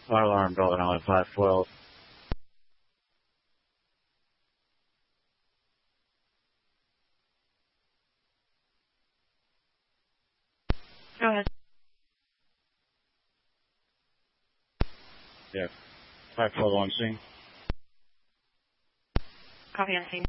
Fire alarm building on 512. Go ahead. Yeah. 512 on scene. Copy on scene.